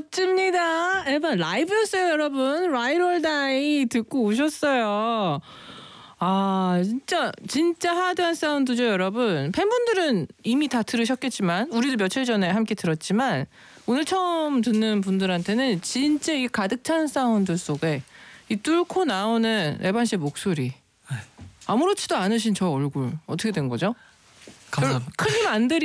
멋집니다. 에반 라이브였어요, 여러분. Ride or Die 듣고 오셨어요. 아, 진짜 하드한 사운드죠, 여러분. 팬분들은 이미 다 들으셨겠지만 우리도 며칠 전에 함께 들었지만 오늘 처음 듣는 분들한테는 진짜 이 가득 찬 사운드 속에 이 뚫고 나오는 에반 씨의 목소리, 아무렇지도 않으신 저 얼굴 어떻게 된 거죠? 감사합니다. 큰 힘 안 들이